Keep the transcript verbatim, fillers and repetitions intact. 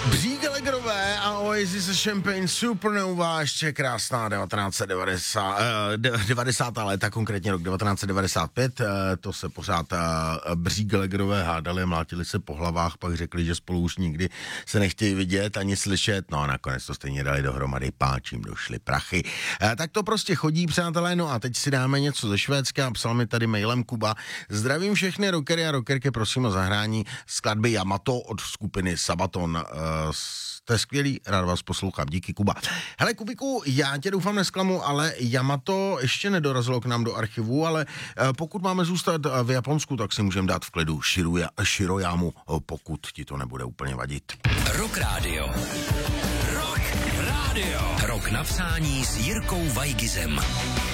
Břígelegrové a Oasis a Champagne Supernova, ještě krásná devatenáct set devadesát, devadesátá léta, konkrétně rok devatenáct set devadesát pět, to se pořád Břígelegrové hádali, mlátili se po hlavách, pak řekli, že spolu už nikdy se nechtějí vidět ani slyšet, no a nakonec to stejně dali dohromady, páčím došly prachy. Tak to prostě chodí, přátelé, no a teď si dáme něco ze Švédska, psal mi tady mailem Kuba. Zdravím všechny rockery a rockerky, prosím o zahrání skladby Yamato od skupiny Sabaton. Jste skvělý, rád vás poslouchám, díky Kuba. Hele Kubiku, já tě doufám nesklamu, ale Yamato ještě nedorazilo k nám do archivu, ale pokud máme zůstat v Japonsku, tak si můžeme dát v klidu Shiruya, Shiroyamu, pokud ti to nebude úplně vadit. Rock Radio. Rock Radio. Rock na přání s Jirkou Vajgizem.